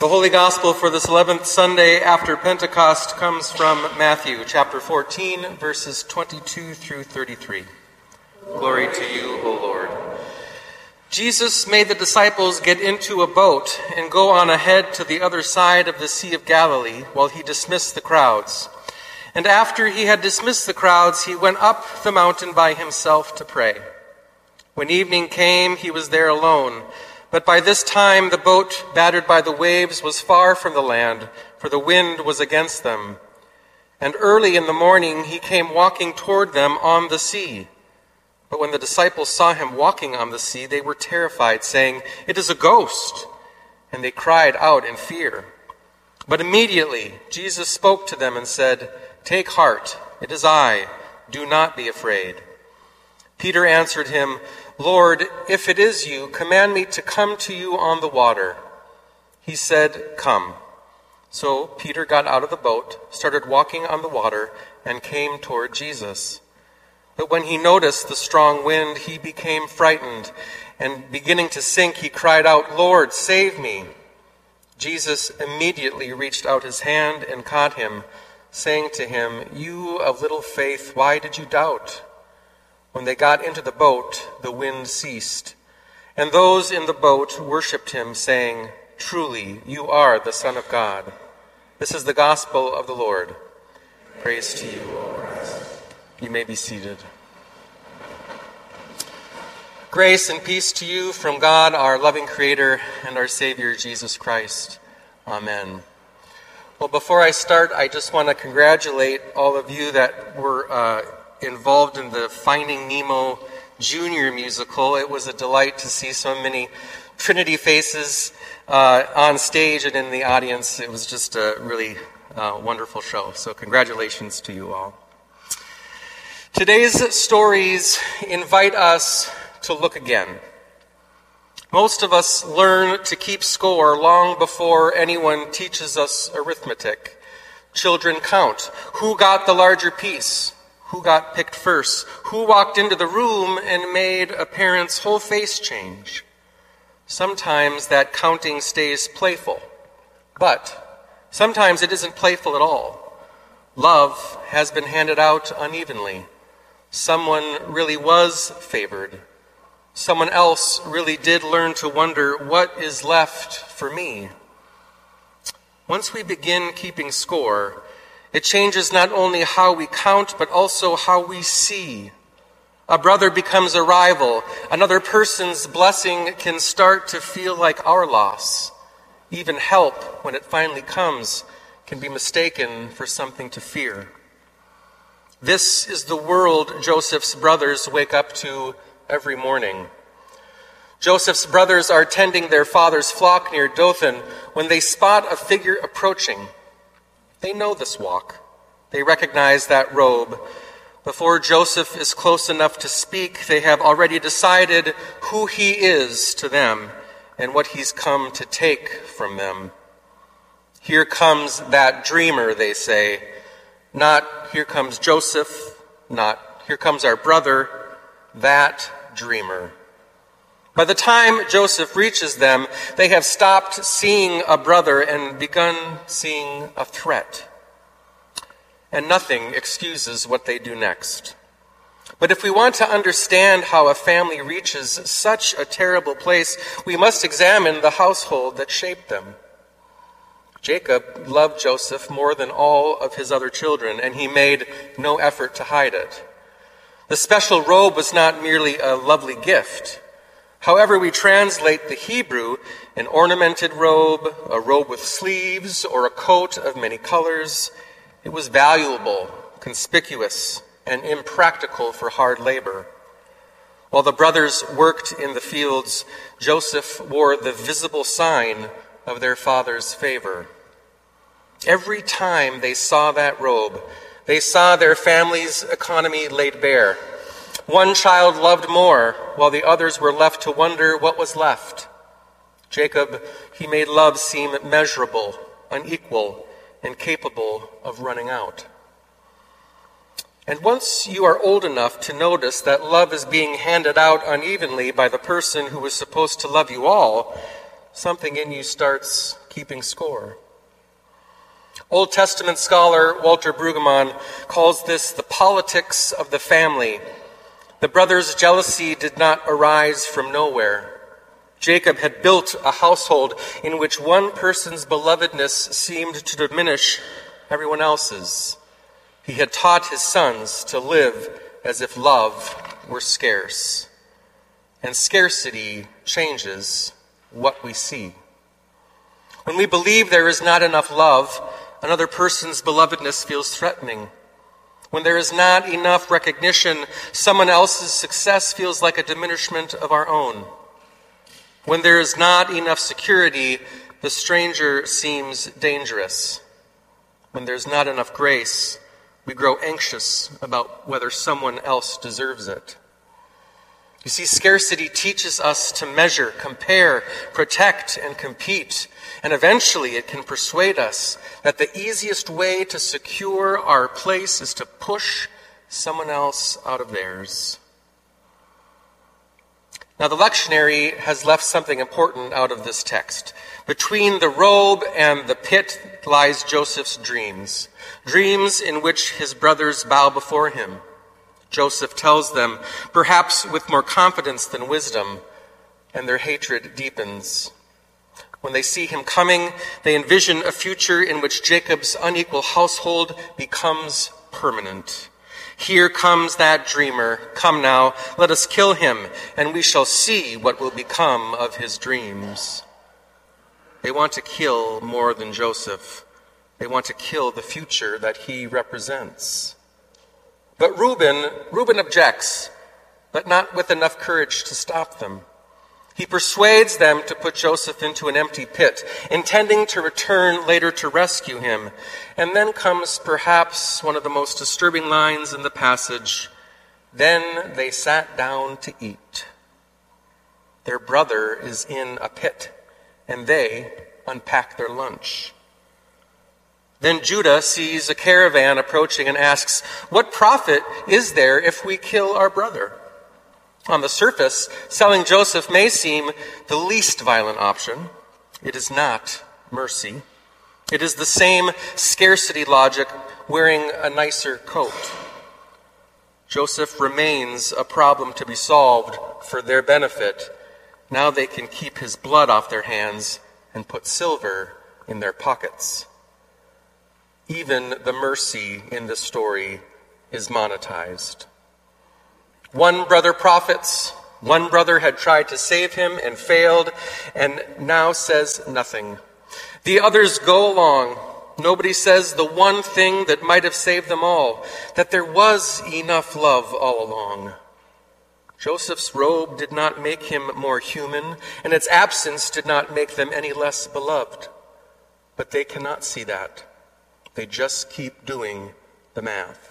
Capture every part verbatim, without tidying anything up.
The Holy Gospel for this eleventh Sunday after Pentecost comes from Matthew chapter fourteen, verses twenty-two through thirty-three. Glory to you, O Lord. Jesus made the disciples get into a boat and go on ahead to the other side of the Sea of Galilee while he dismissed the crowds. And after he had dismissed the crowds, he went up the mountain by himself to pray. When evening came, he was there alone. But by this time the boat, battered by the waves, was far from the land, for the wind was against them. And early in the morning he came walking toward them on the sea. But when the disciples saw him walking on the sea, they were terrified, saying, "It is a ghost!" And they cried out in fear. But immediately Jesus spoke to them and said, "Take heart, it is I. Do not be afraid." Peter answered him, "Lord, if it is you, command me to come to you on the water." He said, "Come." So Peter got out of the boat, started walking on the water, and came toward Jesus. But when he noticed the strong wind, he became frightened, and beginning to sink, he cried out, "Lord, save me." Jesus immediately reached out his hand and caught him, saying to him, "You of little faith, why did you doubt?" When they got into the boat, the wind ceased, and those in the boat worshipped him, saying, "Truly, you are the Son of God." This is the gospel of the Lord. Praise to you, O Christ. You may be seated. Grace and peace to you from God, our loving Creator, and our Savior, Jesus Christ. Amen. Well, before I start, I just want to congratulate all of you that were uh, involved in the Finding Nemo Junior musical. It was a delight to see so many Trinity faces uh, on stage and in the audience. It was just a really uh, wonderful show. So congratulations to you all. Today's stories invite us to look again. Most of us learn to keep score long before anyone teaches us arithmetic. Children count. Who got the larger piece? Who got picked first? Who walked into the room and made a parent's whole face change? Sometimes that counting stays playful, but sometimes it isn't playful at all. Love has been handed out unevenly. Someone really was favored. Someone else really did learn to wonder, what is left for me? Once we begin keeping score, it changes not only how we count, but also how we see. A brother becomes a rival. Another person's blessing can start to feel like our loss. Even help, when it finally comes, can be mistaken for something to fear. This is the world Joseph's brothers wake up to every morning. Joseph's brothers are tending their father's flock near Dothan when they spot a figure approaching. They know this walk. They recognize that robe. Before Joseph is close enough to speak, they have already decided who he is to them and what he's come to take from them. Here comes that dreamer, they say. Not, here comes Joseph, not, here comes our brother, that dreamer. By the time Joseph reaches them, they have stopped seeing a brother and begun seeing a threat. And nothing excuses what they do next. But if we want to understand how a family reaches such a terrible place, we must examine the household that shaped them. Jacob loved Joseph more than all of his other children, and he made no effort to hide it. The special robe was not merely a lovely gift. However we translate the Hebrew, an ornamented robe, a robe with sleeves, or a coat of many colors, it was valuable, conspicuous, and impractical for hard labor. While the brothers worked in the fields, Joseph wore the visible sign of their father's favor. Every time they saw that robe, they saw their family's economy laid bare. One child loved more, while the others were left to wonder what was left. Jacob, he made love seem measurable, unequal, and capable of running out. And once you are old enough to notice that love is being handed out unevenly by the person who was supposed to love you all, something in you starts keeping score. Old Testament scholar Walter Brueggemann calls this the politics of the family. The brothers' jealousy did not arise from nowhere. Jacob had built a household in which one person's belovedness seemed to diminish everyone else's. He had taught his sons to live as if love were scarce. And scarcity changes what we see. When we believe there is not enough love, another person's belovedness feels threatening. When there is not enough recognition, someone else's success feels like a diminishment of our own. When there is not enough security, the stranger seems dangerous. When there's not enough grace, we grow anxious about whether someone else deserves it. You see, scarcity teaches us to measure, compare, protect, and compete. And eventually it can persuade us that the easiest way to secure our place is to push someone else out of theirs. Now, the lectionary has left something important out of this text. Between the robe and the pit lies Joseph's dreams, dreams in which his brothers bow before him. Joseph tells them, perhaps with more confidence than wisdom, and their hatred deepens. When they see him coming, they envision a future in which Jacob's unequal household becomes permanent. Here comes that dreamer. Come now, let us kill him, and we shall see what will become of his dreams. They want to kill more than Joseph. They want to kill the future that he represents. But Reuben, Reuben objects, but not with enough courage to stop them. He persuades them to put Joseph into an empty pit, intending to return later to rescue him. And then comes perhaps one of the most disturbing lines in the passage. Then they sat down to eat. Their brother is in a pit, and they unpack their lunch. Then Judah sees a caravan approaching and asks, "What profit is there if we kill our brother?" On the surface, selling Joseph may seem the least violent option. It is not mercy. It is the same scarcity logic wearing a nicer coat. Joseph remains a problem to be solved for their benefit. Now they can keep his blood off their hands and put silver in their pockets. Even the mercy in this story is monetized. One brother profits. One brother had tried to save him and failed, and now says nothing. The others go along. Nobody says the one thing that might have saved them all, that there was enough love all along. Joseph's robe did not make him more human, and its absence did not make them any less beloved. But they cannot see that. They just keep doing the math.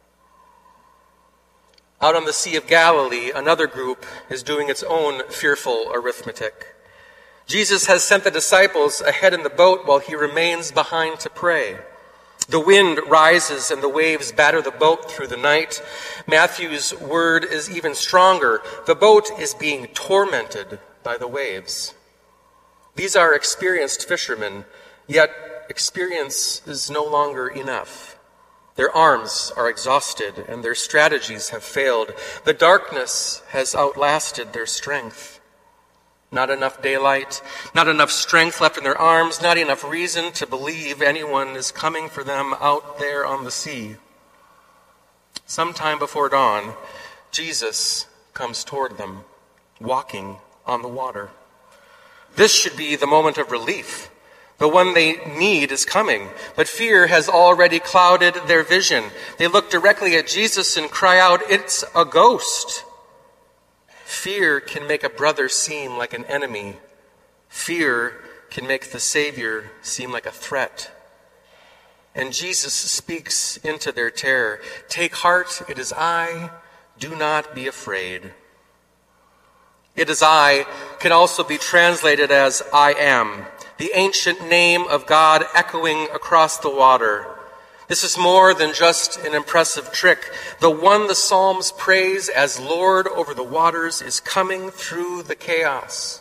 Out on the Sea of Galilee, another group is doing its own fearful arithmetic. Jesus has sent the disciples ahead in the boat while he remains behind to pray. The wind rises and the waves batter the boat through the night. Matthew's word is even stronger. The boat is being tormented by the waves. These are experienced fishermen, yet experience is no longer enough. Their arms are exhausted and their strategies have failed. The darkness has outlasted their strength. Not enough daylight, not enough strength left in their arms, not enough reason to believe anyone is coming for them out there on the sea. Sometime before dawn, Jesus comes toward them, walking on the water. This should be the moment of relief. The one they need is coming, but fear has already clouded their vision. They look directly at Jesus and cry out, "It's a ghost." Fear can make a brother seem like an enemy. Fear can make the Savior seem like a threat. And Jesus speaks into their terror. "Take heart, it is I. Do not be afraid." "It is I" can also be translated as "I am," the ancient name of God echoing across the water. This is more than just an impressive trick. The one the Psalms praise as Lord over the waters is coming through the chaos.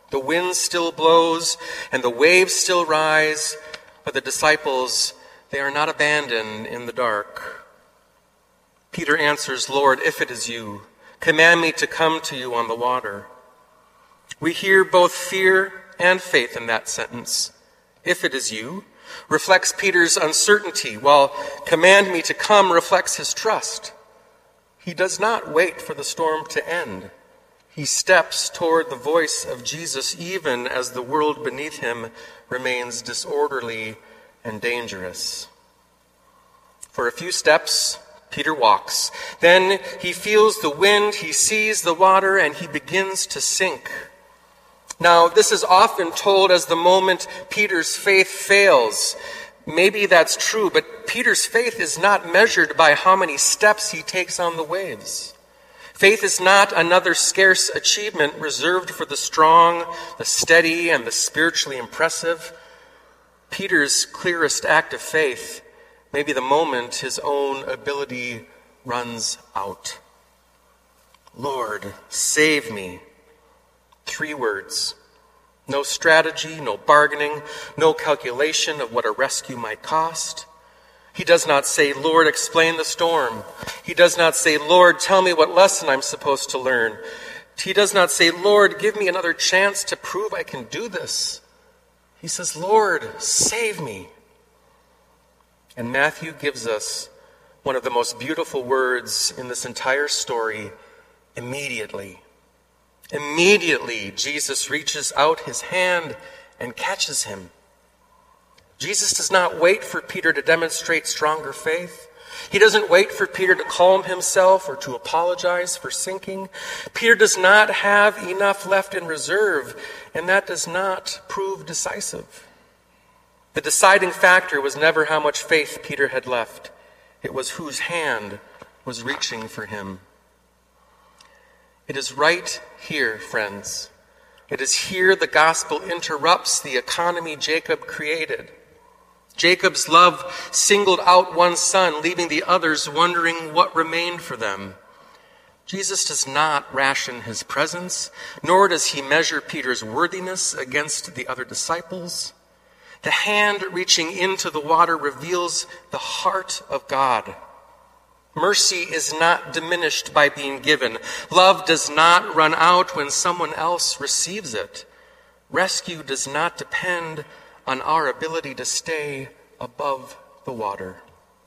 The wind still blows and the waves still rise, but the disciples, they are not abandoned in the dark. Peter answers, "Lord, if it is you, command me to come to you on the water." We hear both fear and faith in that sentence. "If it is you" reflects Peter's uncertainty, while "command me to come" reflects his trust. He does not wait for the storm to end. He steps toward the voice of Jesus even as the world beneath him remains disorderly and dangerous. For a few steps, Peter walks. Then he feels the wind, he sees the water, and he begins to sink. Now, this is often told as the moment Peter's faith fails. Maybe that's true, but Peter's faith is not measured by how many steps he takes on the waves. Faith is not another scarce achievement reserved for the strong, the steady, and the spiritually impressive. Peter's clearest act of faith may be the moment his own ability runs out. "Lord, save me." Three words. No strategy, no bargaining, no calculation of what a rescue might cost. He does not say, "Lord, explain the storm." He does not say, "Lord, tell me what lesson I'm supposed to learn." He does not say, "Lord, give me another chance to prove I can do this." He says, "Lord, save me." And Matthew gives us one of the most beautiful words in this entire story: immediately. Immediately, Jesus reaches out his hand and catches him. Jesus does not wait for Peter to demonstrate stronger faith. He doesn't wait for Peter to calm himself or to apologize for sinking. Peter does not have enough left in reserve, and that does not prove decisive. The deciding factor was never how much faith Peter had left. It was whose hand was reaching for him. It is right here, friends. It is here the gospel interrupts the economy Jacob created. Jacob's love singled out one son, leaving the others wondering what remained for them. Jesus does not ration his presence, nor does he measure Peter's worthiness against the other disciples. The hand reaching into the water reveals the heart of God. Mercy is not diminished by being given. Love does not run out when someone else receives it. Rescue does not depend on our ability to stay above the water.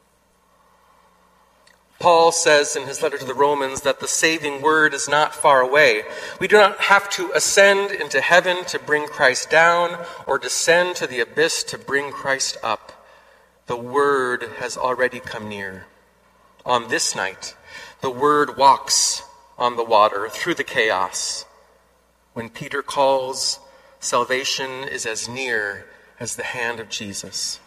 Paul says in his letter to the Romans that the saving word is not far away. We do not have to ascend into heaven to bring Christ down or descend to the abyss to bring Christ up. The word has already come near. On this night, the word walks on the water through the chaos. When Peter calls, salvation is as near as the hand of Jesus.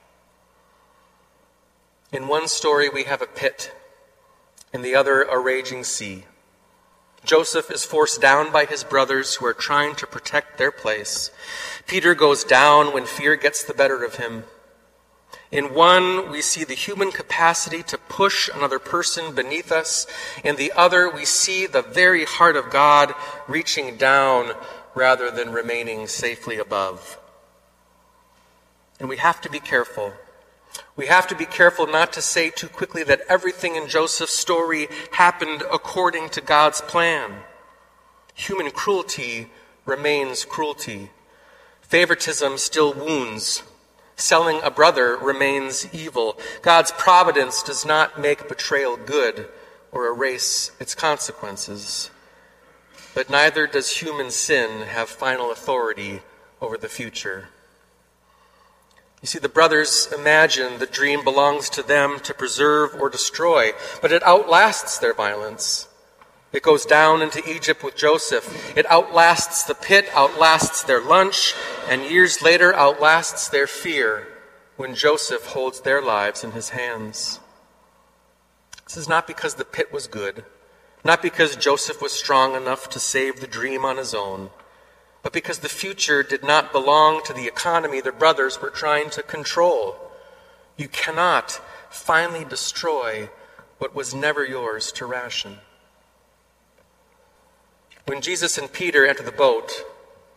In one story, we have a pit. In the other, a raging sea. Joseph is forced down by his brothers who are trying to protect their place. Peter goes down when fear gets the better of him. In one, we see the human capacity to push another person beneath us. In the other, we see the very heart of God reaching down rather than remaining safely above. And we have to be careful. We have to be careful not to say too quickly that everything in Joseph's story happened according to God's plan. Human cruelty remains cruelty. Favoritism still wounds. Selling a brother remains evil. God's providence does not make betrayal good or erase its consequences. But neither does human sin have final authority over the future. You see, the brothers imagine the dream belongs to them to preserve or destroy, but it outlasts their violence. It goes down into Egypt with Joseph. It outlasts the pit, outlasts their lunch, and years later outlasts their fear when Joseph holds their lives in his hands. This is not because the pit was good, not because Joseph was strong enough to save the dream on his own, but because the future did not belong to the economy the brothers were trying to control. You cannot finally destroy what was never yours to ration. When Jesus and Peter enter the boat,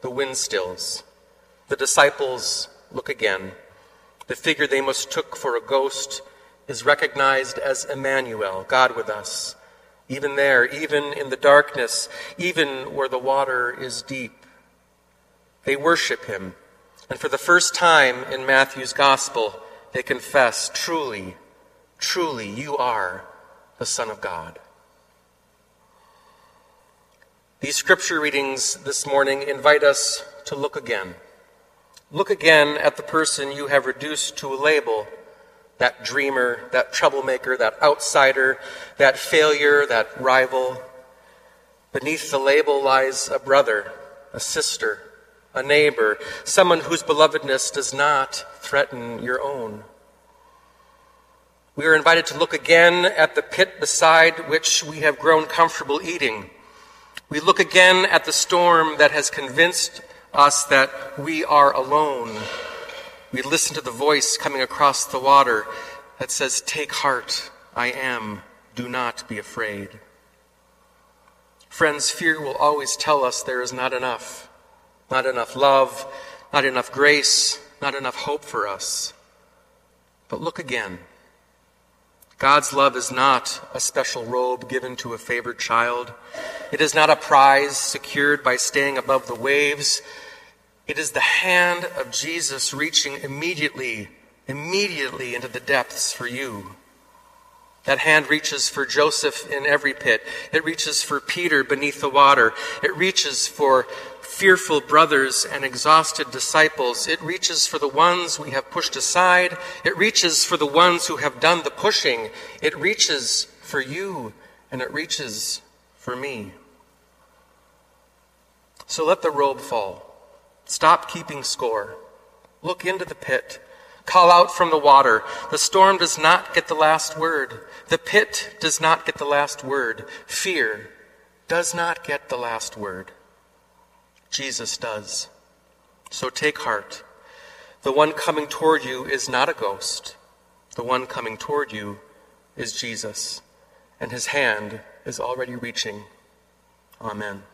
the wind stills. The disciples look again. The figure they mistook for a ghost is recognized as Emmanuel, God with us. Even there, even in the darkness, even where the water is deep. They worship him. And for the first time in Matthew's gospel, they confess, truly, truly, you are the Son of God. These scripture readings this morning invite us to look again. Look again at the person you have reduced to a label, that dreamer, that troublemaker, that outsider, that failure, that rival. Beneath the label lies a brother, a sister, a neighbor, someone whose belovedness does not threaten your own. We are invited to look again at the pit beside which we have grown comfortable eating. We look again at the storm that has convinced us that we are alone. We listen to the voice coming across the water that says, "Take heart, I am, do not be afraid." Friends, fear will always tell us there is not enough. Not enough love, not enough grace, not enough hope for us. But look again. God's love is not a special robe given to a favored child. It is not a prize secured by staying above the waves. It is the hand of Jesus reaching immediately, immediately into the depths for you. That hand reaches for Joseph in every pit. It reaches for Peter beneath the water. It reaches for fearful brothers and exhausted disciples. It reaches for the ones we have pushed aside. It reaches for the ones who have done the pushing. It reaches for you, and it reaches for me. So let the robe fall. Stop keeping score. Look into the pit. Call out from the water. The storm does not get the last word. The pit does not get the last word. Fear does not get the last word. Jesus does. So take heart. The one coming toward you is not a ghost. The one coming toward you is Jesus, and his hand is already reaching. Amen.